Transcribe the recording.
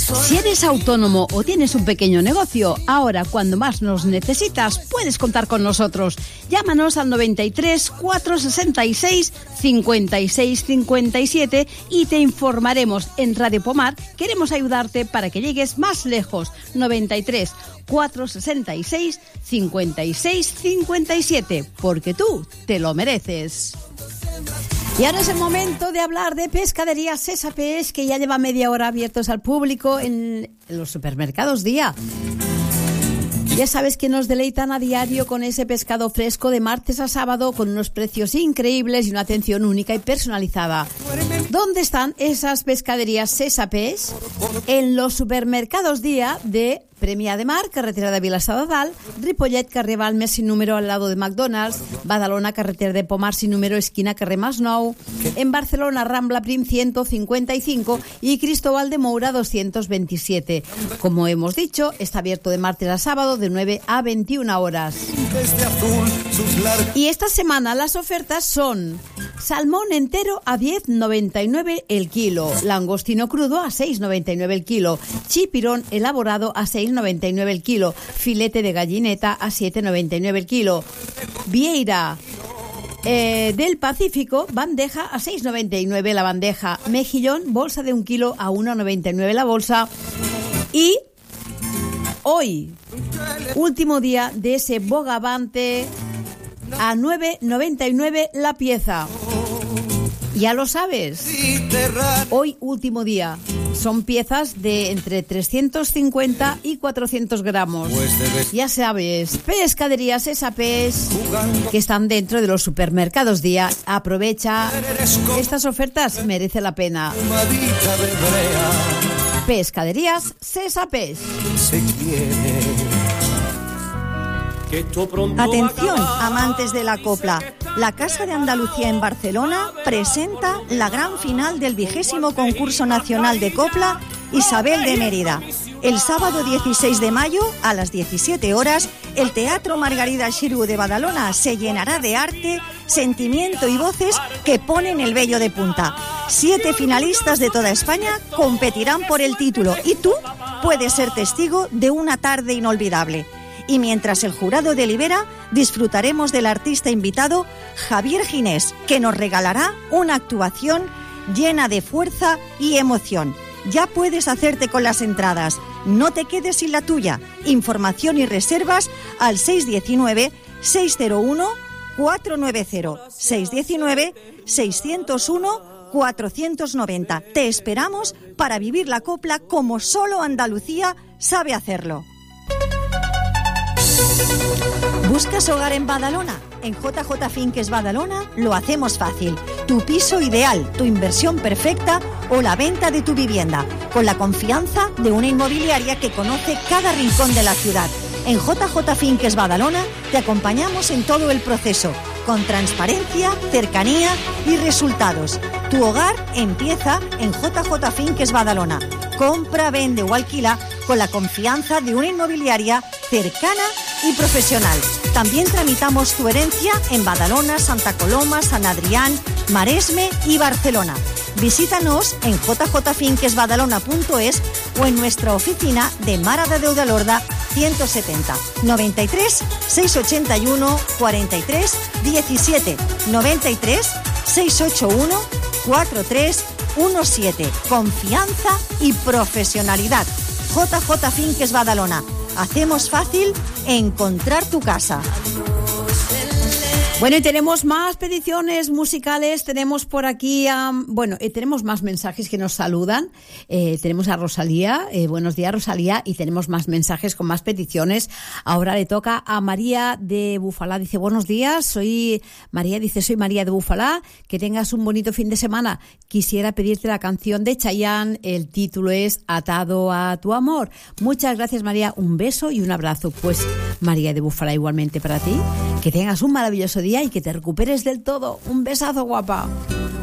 Si eres autónomo o tienes un pequeño negocio, ahora cuando más nos necesitas, puedes contar con nosotros. Llámanos al 93 466 56 57 y te informaremos. En Radio Pomar queremos ayudarte para que llegues más lejos. 93 466 56 57, porque tú te lo mereces. Y ahora es el momento de hablar de Pescaderías Sesapés, que ya lleva media hora abiertos al público en los supermercados Día. Ya sabes que nos deleitan a diario con ese pescado fresco de martes a sábado con unos precios increíbles y una atención única y personalizada. ¿Dónde están esas pescaderías Sesapés? En los supermercados Día de Premià de Mar, carretera de Vilassar de Dalt, Ripollet, carrer Balmes sin número al lado de McDonald's, Badalona, carretera de Pomar sin número, esquina carrer Masnou, en Barcelona, Rambla Prim 155 y Cristóbal de Moura 227. Como hemos dicho, está abierto de martes a sábado de 9 a 21 horas. Y esta semana las ofertas son: salmón entero a 10,99 el kilo, langostino crudo a 6,99 el kilo, chipirón elaborado a 6,99 el kilo, filete de gallineta a 7,99 el kilo, vieira del Pacífico, bandeja a 6,99 la bandeja, mejillón, bolsa de 1 kilo a 1,99 la bolsa. Y hoy, último día de ese bogavante a 9,99 la pieza. Ya lo sabes, hoy último día. Son piezas de entre 350 y 400 gramos. Ya sabes, Pescaderías Sesapés, que están dentro de los supermercados Día. Aprovecha estas ofertas, merece la pena. Pescaderías Sesapés. Atención, amantes de la copla. La Casa de Andalucía en Barcelona presenta la gran final del 20º concurso nacional de copla Isabel de Mérida. El sábado 16 de mayo a las 17 horas, el Teatro Margarida Xirgu de Badalona se llenará de arte, sentimiento y voces que ponen el vello de punta. 7 finalistas de toda España competirán por el título y tú puedes ser testigo de una tarde inolvidable. Y mientras el jurado delibera, disfrutaremos del artista invitado Javier Ginés, que nos regalará una actuación llena de fuerza y emoción. Ya puedes hacerte con las entradas. No te quedes sin la tuya. Información y reservas al 619-601-490. 619-601-490. Te esperamos para vivir la copla como solo Andalucía sabe hacerlo. ¿Buscas hogar en Badalona? En JJ Finques Badalona lo hacemos fácil. Tu piso ideal, tu inversión perfecta o la venta de tu vivienda, con la confianza de una inmobiliaria que conoce cada rincón de la ciudad. En JJ Finques Badalona te acompañamos en todo el proceso, con transparencia, cercanía y resultados. Tu hogar empieza en JJ Finques Badalona. Compra, vende o alquila con la confianza de una inmobiliaria cercana y profesional. También tramitamos tu herencia en Badalona, Santa Coloma, San Adrián, Maresme y Barcelona. Visítanos en jjfinquesbadalona.es o en nuestra oficina de Mara de Deudalorda 170 93 681 43 17 93 681 43 17. Confianza y profesionalidad. JJ Finques Badalona. Hacemos fácil encontrar tu casa. Bueno, y tenemos más peticiones musicales, tenemos por aquí, tenemos más mensajes que nos saludan, tenemos a Rosalía, buenos días Rosalía, y tenemos más mensajes con más peticiones. Ahora le toca a María de Bufalá, dice buenos días, soy María de Bufalá, que tengas un bonito fin de semana. Quisiera pedirte la canción de Chayanne, el título es Atado a tu amor. Muchas gracias María, un beso y un abrazo. Pues María de Bufalá igualmente para ti, que tengas un maravilloso día y que te recuperes del todo. Un besazo, guapa.